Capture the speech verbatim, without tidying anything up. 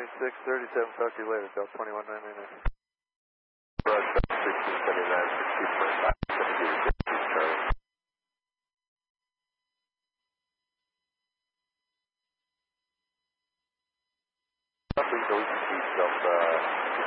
six thirty-seven, talk to you later, Delta twenty-one nine nine nine. Roger, sixteen seventy-nine, sixteen forty-five, seventeen, Charlie. Please always keep yourself, uh,